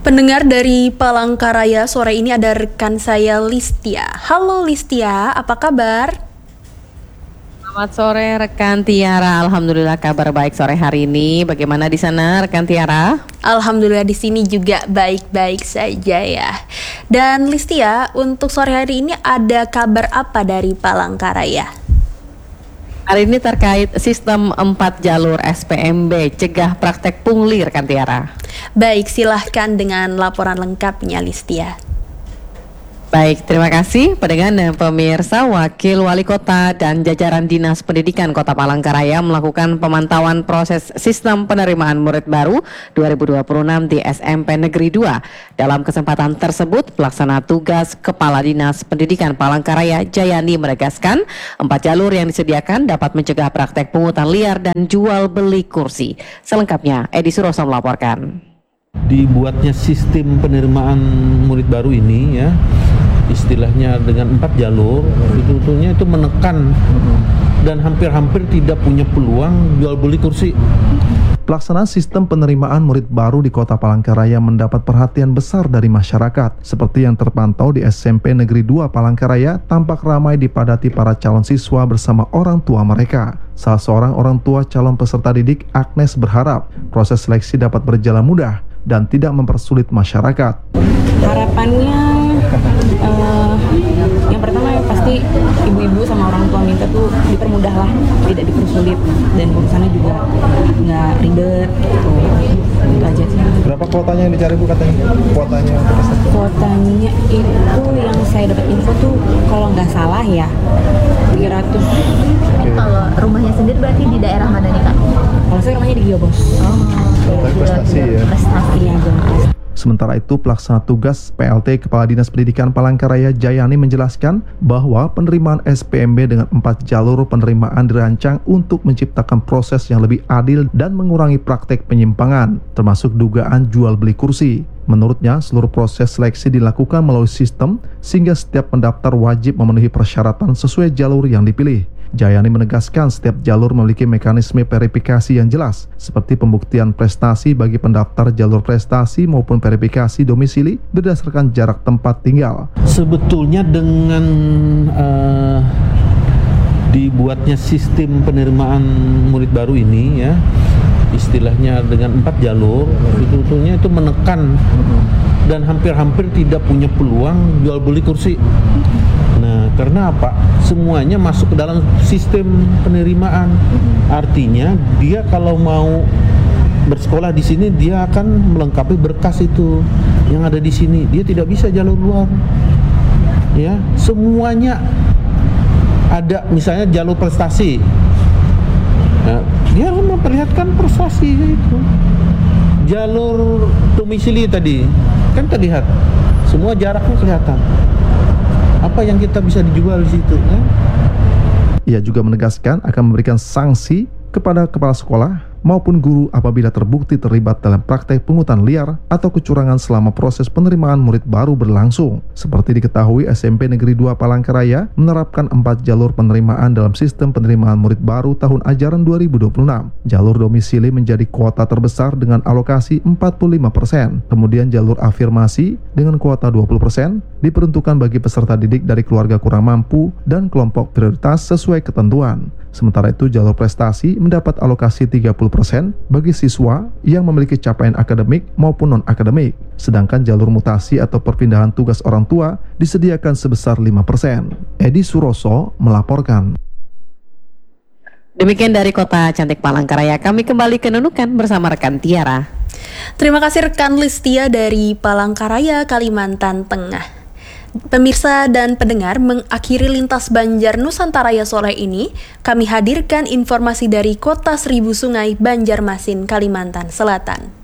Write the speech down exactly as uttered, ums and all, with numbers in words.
Pendengar dari Palangkaraya, sore ini ada rekan saya Listia. Halo Listia, apa kabar? Selamat sore rekan Tiara. Alhamdulillah kabar baik sore hari ini. Bagaimana di sana rekan Tiara? Alhamdulillah di sini juga baik-baik saja ya. Dan Listia, untuk sore hari ini ada kabar apa dari Palangkaraya? Hari ini terkait sistem empat jalur S P M B cegah praktek pungli rekan Tiara. Baik, silahkan dengan laporan lengkapnya Listia. Baik, terima kasih pendengar dan pemirsa. Wakil Wali Kota dan jajaran Dinas Pendidikan Kota Palangkaraya melakukan pemantauan proses sistem penerimaan murid baru dua ribu dua puluh enam di S M P Negeri dua. Dalam kesempatan tersebut, pelaksana tugas Kepala Dinas Pendidikan Palangkaraya Jayani menegaskan empat jalur yang disediakan dapat mencegah praktek pungutan liar dan jual beli kursi. Selengkapnya, Edi Suroso melaporkan. Dibuatnya sistem penerimaan murid baru ini ya, istilahnya dengan empat jalur, sebetulnya itu menekan dan hampir-hampir tidak punya peluang jual beli kursi. Pelaksanaan sistem penerimaan murid baru di Kota Palangkaraya mendapat perhatian besar dari masyarakat. Seperti yang terpantau di S M P Negeri dua Palangkaraya, tampak ramai dipadati para calon siswa bersama orang tua mereka. Salah seorang orang tua calon peserta didik, Agnes, berharap proses seleksi dapat berjalan mudah dan tidak mempersulit masyarakat. Harapannya uh, yang pertama yang pasti ibu-ibu sama orang tua minta tuh dipermudah lah, tidak dipersulit, dan urusannya juga nggak ribet gitu. Itu aja sih. Berapa kuotanya yang dicari Bu katanya? Kuotanya Kuotanya itu yang saya dapat info tuh kalau nggak salah ya tiga ratus. Okay. Kalau rumahnya sendiri berarti di daerah mana nih Kak? Kalau saya rumahnya di Giobos. Oh, prestasi ya. Prestasi ya. Sementara itu, pelaksana tugas P L T Kepala Dinas Pendidikan Palangkaraya Jayani menjelaskan bahwa penerimaan S P M B dengan empat jalur penerimaan dirancang untuk menciptakan proses yang lebih adil dan mengurangi praktek penyimpangan, termasuk dugaan jual beli kursi. Menurutnya, seluruh proses seleksi dilakukan melalui sistem sehingga setiap pendaftar wajib memenuhi persyaratan sesuai jalur yang dipilih. Jayani menegaskan setiap jalur memiliki mekanisme verifikasi yang jelas, seperti pembuktian prestasi bagi pendaftar jalur prestasi maupun verifikasi domisili berdasarkan jarak tempat tinggal. Sebetulnya dengan uh, dibuatnya sistem penerimaan murid baru ini ya, istilahnya dengan empat jalur, sebetulnya itu menekan dan hampir-hampir tidak punya peluang jual beli kursi. Nah, karena apa? Semuanya masuk ke dalam sistem penerimaan. Artinya dia kalau mau bersekolah di sini, dia akan melengkapi berkas itu yang ada di sini. Dia tidak bisa jalur luar. Ya, semuanya ada. Misalnya jalur prestasi. Nah, dia memperlihatkan prestasi itu. Jalur domisili tadi kan terlihat, semua jaraknya kelihatan. Apa yang kita bisa dijual di situ ya? Ia juga menegaskan akan memberikan sanksi kepada kepala sekolah maupun guru apabila terbukti terlibat dalam praktek pungutan liar atau kecurangan selama proses penerimaan murid baru berlangsung. Seperti diketahui, S M P Negeri dua Palangkaraya menerapkan empat jalur penerimaan dalam sistem penerimaan murid baru tahun ajaran dua ribu dua puluh enam. Jalur domisili menjadi kuota terbesar dengan alokasi empat puluh lima persen. Kemudian jalur afirmasi dengan kuota dua puluh persen diperuntukkan bagi peserta didik dari keluarga kurang mampu dan kelompok prioritas sesuai ketentuan. Sementara itu, jalur prestasi mendapat alokasi tiga puluh persen bagi siswa yang memiliki capaian akademik maupun non-akademik. Sedangkan jalur mutasi atau perpindahan tugas orang tua disediakan sebesar lima persen. Edi Suroso melaporkan. Demikian dari Kota Cantik Palangkaraya, kami kembali ke Nunukan bersama rekan Tiara. Terima kasih rekan Listia dari Palangkaraya, Kalimantan Tengah. Pemirsa dan pendengar, mengakhiri lintas Banjar Nusantaraya sore ini, kami hadirkan informasi dari Kota Seribu Sungai, Banjarmasin, Kalimantan Selatan.